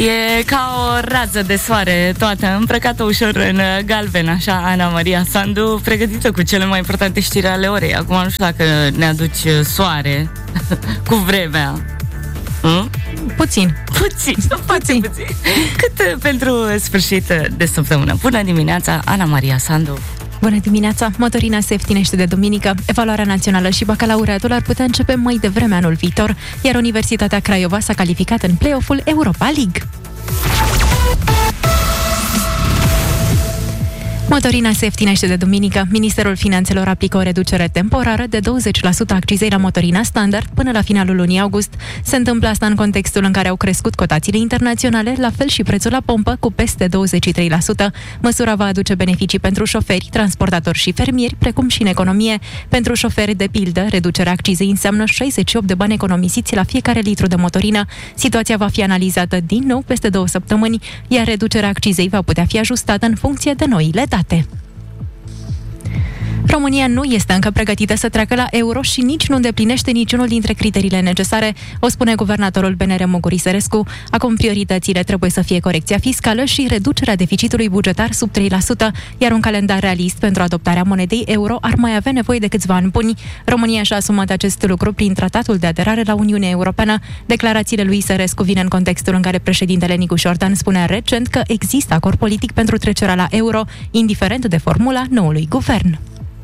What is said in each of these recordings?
E ca o rază de soare toată, îmbrăcată ușor în galben, așa, Ana Maria Sandu, pregătită cu cele mai importante știri ale orei. Acum nu știu dacă ne aduci soare cu vremea. Puțin. Cât pentru sfârșit de săptămână. Bună dimineața, Ana Maria Sandu. Bună dimineața! Motorina se ieftinește de duminică. Evaluarea națională și bacalaureatul ar putea începe mai devreme anul viitor, iar Universitatea Craiova s-a calificat în play-off-ul Europa League. Motorina se ieftinește de duminică. Ministerul Finanțelor aplică o reducere temporară de 20% a accizei la motorina standard până la finalul lunii august. Se întâmplă asta în contextul în care au crescut cotațiile internaționale, la fel și prețul la pompă cu peste 23%. Măsura va aduce beneficii pentru șoferi, transportatori și fermieri, precum și în economie. Pentru șoferi, de pildă, reducerea accizei înseamnă 68 de bani economisiți la fiecare litru de motorină. Situația va fi analizată din nou peste 2 săptămâni, iar reducerea accizei va putea fi ajustată în funcție de noile date. România nu este încă pregătită să treacă la euro și nici nu îndeplinește niciunul dintre criteriile necesare, o spune guvernatorul BNR Muguri Sărescu. Acum prioritățile trebuie să fie corecția fiscală și reducerea deficitului bugetar sub 3%, iar un calendar realist pentru adoptarea monedei euro ar mai avea nevoie de câțiva ani buni. România și-a asumat acest lucru prin tratatul de aderare la Uniunea Europeană. Declarațiile lui Sărescu vin în contextul în care președintele Nicu Șordan spunea recent că există acord politic pentru trecerea la euro, indiferent de formula noului guvern.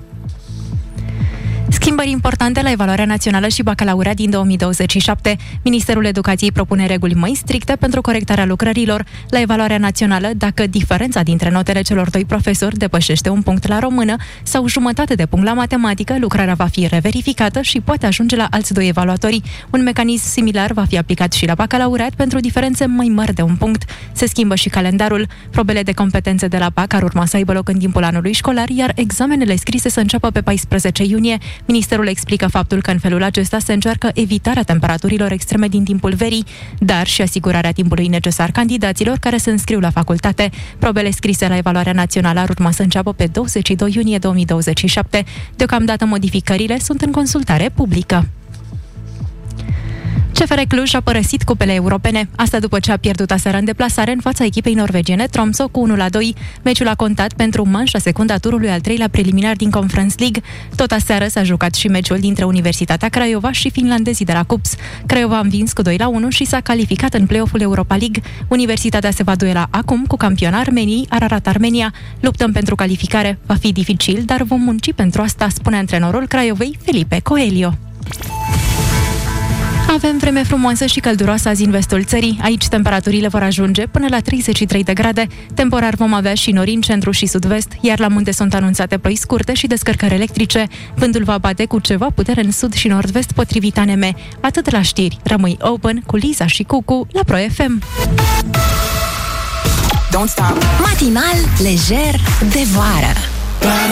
Schimbări importante la evaluarea națională și bacalaureat din 2027. Ministerul Educației propune reguli mai stricte pentru corectarea lucrărilor. La evaluarea națională, dacă diferența dintre notele celor doi profesori depășește un punct la română sau jumătate de punct la matematică, lucrarea va fi reverificată și poate ajunge la alți 2 evaluatori. Un mecanism similar va fi aplicat și la bacalaureat pentru diferențe mai mari de un punct. Se schimbă și calendarul. Probele de competențe de la BAC ar urma să aibă loc în timpul anului școlar, iar examenele scrise să înceapă pe 14 iunie. Ministerul explică faptul că în felul acesta se încearcă evitarea temperaturilor extreme din timpul verii, dar și asigurarea timpului necesar candidaților care se înscriu la facultate. Probele scrise la evaluarea națională ar urma să înceapă pe 22 iunie 2027. Deocamdată modificările sunt în consultare publică. CFR Cluj a părăsit cupele europene, asta după ce a pierdut aseară în deplasare în fața echipei norvegiene Tromsø cu 1-2. Meciul a contat pentru manșa secundă a turului al 3-lea preliminar din Conference League. Tot aseară s-a jucat și meciul dintre Universitatea Craiova și finlandezii de la Cups. Craiova a învins cu 2-1 și s-a calificat în play-off-ul Europa League. Universitatea se va duela acum cu campiona Armeniei, Ararat Armenia. Luptăm pentru calificare. Va fi dificil, dar vom munci pentru asta, spune antrenorul Craiovei, Felipe Coelho. Avem vreme frumoasă și călduroasă azi în vestul țării. Aici temperaturile vor ajunge până la 33 de grade. Temporar vom avea și nori în centru și sud-vest, iar la munte sunt anunțate ploi scurte și descărcări electrice. Vântul va bate cu ceva putere în sud și nord-vest, potrivit ANM. Atât la știri. Rămâi open cu Liza și Cucu la Pro FM. Don't stop. Matinal lejer de vară.